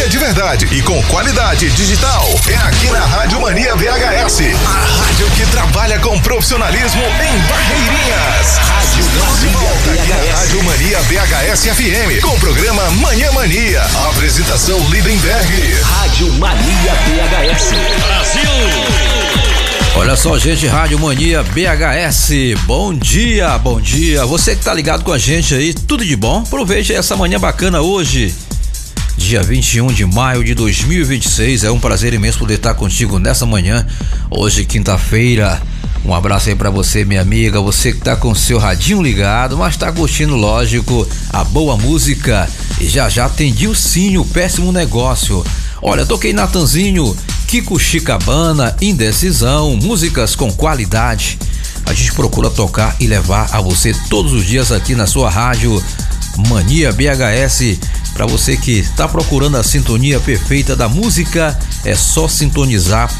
de verdade e com qualidade digital. É aqui na Rádio Mania VHS, a rádio que trabalha com profissionalismo em Barreirinhas. Rádio Mania VHS. Rádio Mania VHS FM, com o programa Manhã Mania. Apresentação Lindenberg. Rádio Mania VHS. Brasil! Olha só, gente, Rádio Mania BHS, bom dia, bom dia. Você que tá ligado com a gente aí, tudo de bom? Aproveite essa manhã bacana hoje, dia 21 de maio de 2026. É um prazer imenso poder estar contigo nessa manhã, hoje quinta-feira. Um abraço aí pra você, minha amiga, você que tá com o seu radinho ligado, mas tá curtindo, lógico, a boa música. E já tem Dilcinho, Péssimo Negócio. Olha, toquei Natanzinho, Kiko Chicabana, Indecisão, músicas com qualidade. A gente procura tocar e levar a você todos os dias aqui na sua rádio Mania BHS. Para você que tá procurando a sintonia perfeita da música, é só sintonizar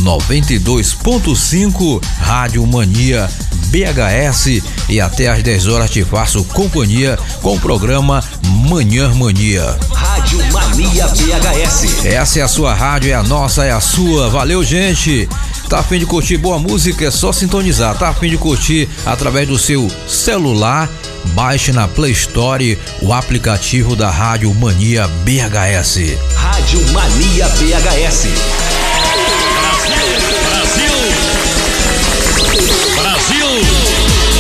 92.5 Rádio Mania BHS e até às 10 horas te faço companhia com o programa Manhã Mania. Rádio Mania BHS. Essa é a sua rádio, é a nossa, é a sua. Valeu, gente. Tá a fim de curtir boa música? É só sintonizar. Tá a fim de curtir através do seu celular? Baixe na Play Store o aplicativo da Rádio Mania BHS. Rádio Mania BHS.